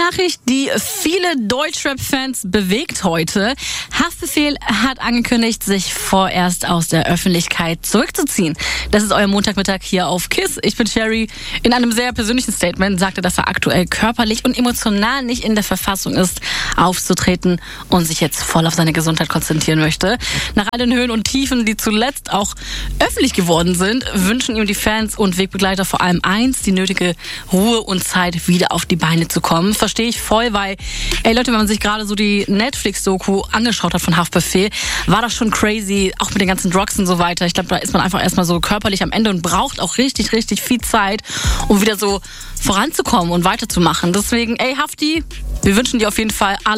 Nachricht, die viele Deutschrap-Fans bewegt heute. Haftbefehl hat angekündigt, sich vorerst aus der Öffentlichkeit zurückzuziehen. Das ist euer Montagmittag hier auf KISS. Ich bin Sherry. In einem sehr persönlichen Statement sagte, dass er aktuell körperlich und emotional nicht in der Verfassung ist, aufzutreten und sich jetzt voll auf seine Gesundheit konzentrieren möchte. Nach all den Höhen und Tiefen, die zuletzt auch öffentlich geworden sind, wünschen ihm die Fans und Wegbegleiter vor allem eins, die nötige Ruhe und Zeit, wieder auf die Beine zu kommen. Verstehe ich voll, weil, ey Leute, wenn man sich gerade so die Netflix-Doku angeschaut hat von Haftbefehl, war das schon crazy, auch mit den ganzen Drugs und so weiter. Ich glaube, da ist man einfach erstmal so körperlich am Ende und braucht auch richtig, richtig viel Zeit, um wieder so voranzukommen und weiterzumachen. Deswegen, ey Hafti, wir wünschen dir auf jeden Fall alles